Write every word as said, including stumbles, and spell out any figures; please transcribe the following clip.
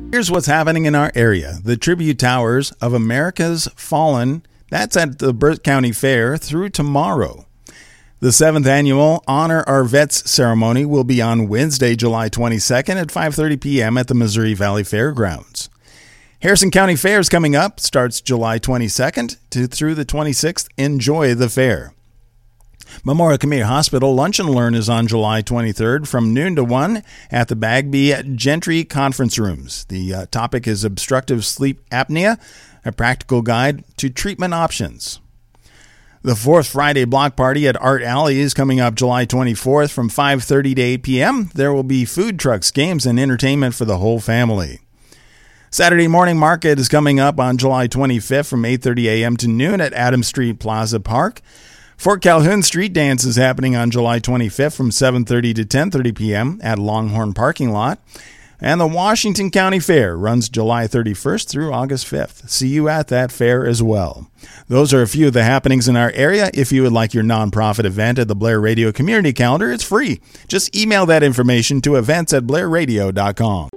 Here's what's happening in our area. The Tribute Towers of America's Fallen, that's at the Burt County Fair through tomorrow. The seventh annual Honor Our Vets ceremony will be on Wednesday, July twenty-second at five thirty p.m. at the Missouri Valley Fairgrounds. Harrison County Fair is coming up, starts July twenty-second to through the twenty-sixth. Enjoy the fair. Memorial Community Hospital Lunch and Learn is on July twenty-third from noon to one at the Bagby Gentry Conference Rooms. The uh, topic is obstructive sleep apnea, a practical guide to treatment options. The fourth Friday block party at Art Alley is coming up July twenty-fourth from five thirty to eight p.m. There will be food trucks, games, and entertainment for the whole family. Saturday morning market is coming up on July twenty-fifth from eight thirty a.m. to noon at Adams Street Plaza Park. Fort Calhoun Street Dance is happening on July twenty-fifth from seven thirty to ten thirty p.m. at Longhorn Parking Lot. And the Washington County Fair runs July thirty-first through August fifth. See you at that fair as well. Those are a few of the happenings in our area. If you would like your nonprofit event at the Blair Radio Community Calendar, it's free. Just email that information to events at blair radio dot com.